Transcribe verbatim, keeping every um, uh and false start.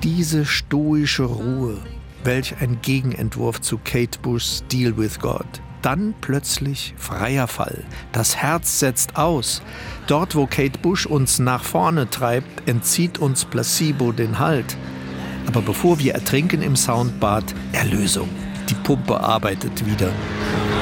Diese stoische Ruhe, welch ein Gegenentwurf zu Kate Bushs Deal with God. Dann plötzlich freier Fall. Das Herz setzt aus. Dort, wo Kate Bush uns nach vorne treibt, entzieht uns Placebo den Halt. Aber bevor wir ertrinken im Soundbad, Erlösung. Die Pumpe arbeitet wieder.